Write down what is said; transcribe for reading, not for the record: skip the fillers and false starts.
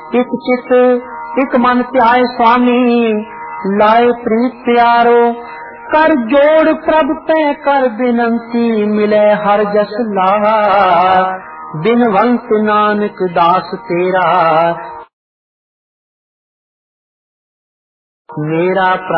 एक चित एक मन ध्याए स्वामी, लाए प्रीत प्यारो। कर जोड़ प्रभ पे कर बिनंती, मिले हर जस लाहा। बिनवंत नानक दास तेरा, मेरा